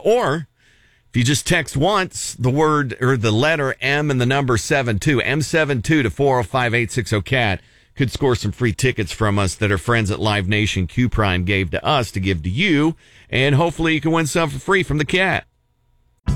Or if you just text once the word or the letter M and the number 72, M72 to 405-860-CAT, could score some free tickets from us that our friends at Live Nation Q Prime gave to us to give to you. And hopefully you can win some for free from the Cat.